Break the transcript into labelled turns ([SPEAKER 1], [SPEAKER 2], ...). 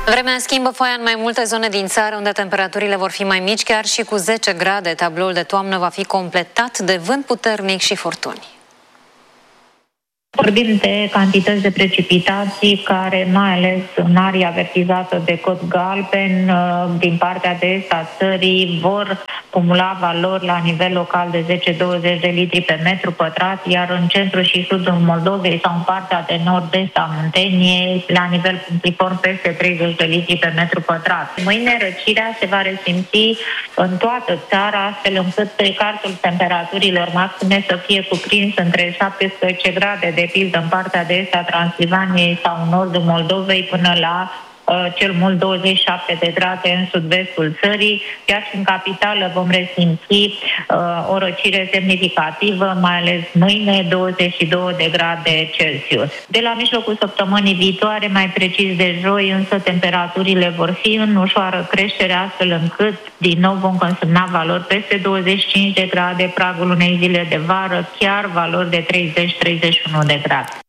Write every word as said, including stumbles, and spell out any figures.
[SPEAKER 1] Vremea schimbă foaia în mai multe zone din țară, unde temperaturile vor fi mai mici, chiar și cu zece grade. Tabloul de toamnă va fi completat de vânt puternic și furtuni.
[SPEAKER 2] Vorbim de cantități de precipitații care, mai ales în aria avertizată de cod galben, din partea de est a țării, vor cumula valori la nivel local de zece douăzeci de litri pe metru pătrat, iar în centrul și sudul Moldovei sau în partea de nord-est a Munteniei, la nivel punctiform peste treizeci de litri pe metru pătrat. Mâine răcirea se va resimți în toată țara, astfel încât pericartul temperaturilor maxime să fie cuprins între șaptesprezece grade, de pildă în partea de est a Transilvaniei sau în nordul Moldovei, până la uh, cel mult douăzeci și șapte de grade în sud-vestul țării, iar și în capitală vom resimți uh, o răcire semnificativă, mai ales mâine, douăzeci și două de grade Celsius. De la mijlocul săptămânii viitoare, mai precis de joi, însă temperaturile vor fi în ușoară creștere, astfel încât din nou vom consemna valori peste douăzeci și cinci de grade, pragul unei zile de vară, chiar valori de treizeci treizeci și unu de grade.